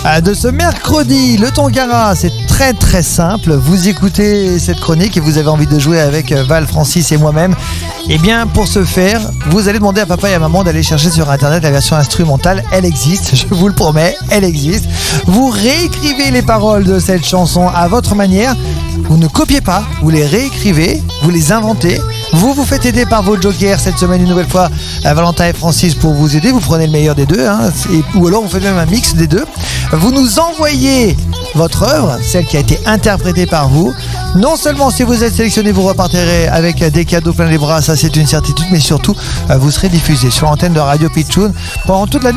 de ce mercredi. Le Tongara, c'est très très simple. Vous écoutez cette chronique et vous avez envie de jouer avec Val, Francis et moi-même. Eh bien, pour ce faire, vous allez demander à papa et à maman d'aller chercher sur internet la version instrumentale. Elle existe, je vous le promets, elle existe. Vous réécrivez les paroles de cette chanson à votre manière. Vous ne copiez pas, vous les réécrivez, vous les inventez. Vous vous faites aider par vos jokers cette semaine une nouvelle fois, Valentin et Francis pour vous aider. Vous prenez le meilleur des deux, ou alors vous faites même un mix des deux. Vous nous envoyez votre œuvre, celle qui a été interprétée par vous. Non seulement si vous êtes sélectionné, vous repartirez avec des cadeaux plein les bras, ça c'est une certitude, mais surtout vous serez diffusé sur l'antenne de Radio Pitchoun pendant toute l'année.